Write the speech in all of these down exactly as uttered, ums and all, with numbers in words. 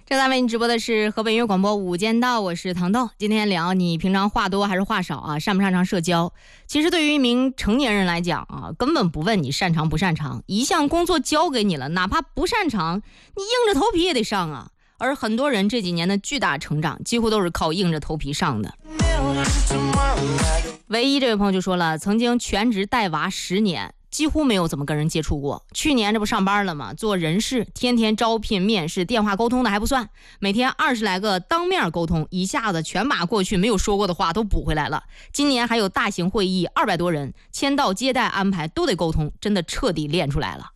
正在为你直播的是河北音乐广播午间道，我是糖豆。今天聊你平常话多还是话少啊？擅不擅长社交？其实对于一名成年人来讲啊，根本不问你擅长不擅长，一项工作交给你了，哪怕不擅长，你硬着头皮也得上啊。而很多人这几年的巨大成长，几乎都是靠硬着头皮上的。唯一这位朋友就说了，曾经全职带娃十年。几乎没有怎么跟人接触过。去年这不上班了吗？做人事，天天招聘面试，电话沟通的还不算，每天二十来个当面沟通，一下子全把过去没有说过的话都补回来了。今年还有大型会议，二百多人，签到接待安排都得沟通，真的彻底练出来了。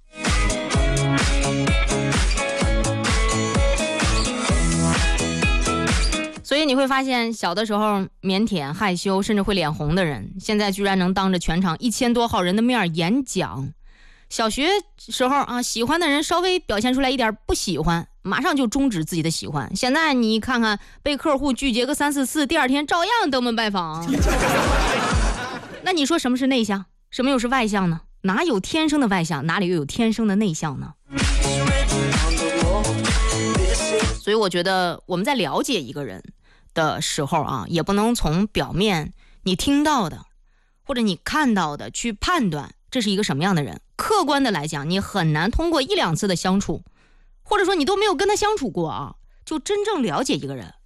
所以你会发现，小的时候腼腆害羞甚至会脸红的人，现在居然能当着全场一千多号人的面演讲。小学时候啊，喜欢的人稍微表现出来一点不喜欢，马上就终止自己的喜欢。现在你看看，被客户拒绝个三四次，第二天照样登门拜访。那你说什么是内向，什么又是外向呢？哪有天生的外向，哪里又有天生的内向呢？所以我觉得我们在了解一个人的时候啊，也不能从表面你听到的或者你看到的去判断这是一个什么样的人。客观的来讲，你很难通过一两次的相处，或者说你都没有跟他相处过啊，就真正了解一个人。